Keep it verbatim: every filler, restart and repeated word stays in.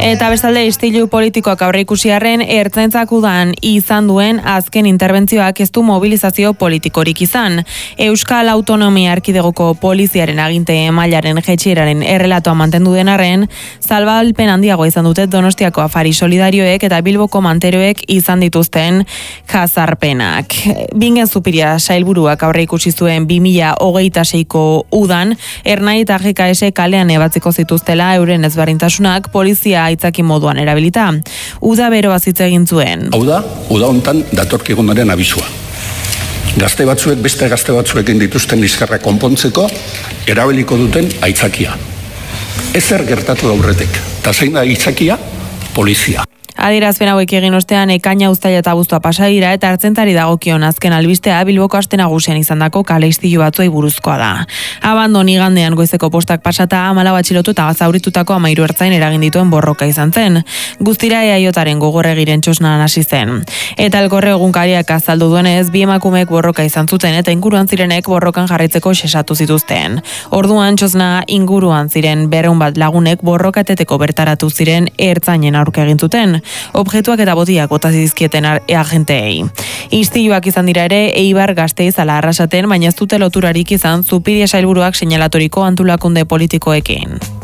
Eta bestalde istilu politikoak aurreikusiarren ertzaintzak udan izan duen azken interbentzioak ez du mobilizazio politikorik izan. Euskal Autonomia Erkidegoko poliziaren aginte mailaren jetxieraren errelatoa mantendu den arren, salbalpen handiago izan dute Donostiako afari solidarioek eta Bilboko manteroek izan dituzten jazarpenak. Bingen Zupiria sailburuak aurreikusi zuen bi mila hogeita seiko udan, Ernai eta G K S kalean ebatziko zituztela euren ezberdintasunak polizia aitzaki moduan erabilita. Uda beroa hitz egin zuen. Hau da, uda hontan datorkigunaren abisua. Gazte batzuek beste gazte batzuekin dituzten liskarra konpontzeko erabiliko duten aitzakia. Ezer gertatu aurretik. Ta zein da aitzakia? Polizia. Adierazpen hauek egin ostean ekaina, uztaila eta abuztua pasa dira eta ertzentari dagokion azken albistea Bilboko aste nagusian izandako kale istilu batzuei buruzkoa da. Abandon igandean goizeko postak pasata hamalau atxilotu eta zauritutako hamairu ertzain eragin dituen borroka izan zen. Guztira eaiotaren gogorregiren txosnan hasi zen. Eta Elkorre egunkariak azaldu duenez, bi emakumeek borroka izan zuten eta inguruan zirenek borrokan jarraitzeko xesatu zituzten. Orduan txosna inguruan ziren berrehun bat lagunek borroka eteteko bertaratu ziren ertzainen aurka egin zuten. Objektuak eta botiak bota zizkieten agenteei. Istiluak izan dira ere Eibar Gasteiz ala Arrasaten, baina ez dute loturarik izan Zupiria sailburuak seinalatoriko antolakunde politikoekin.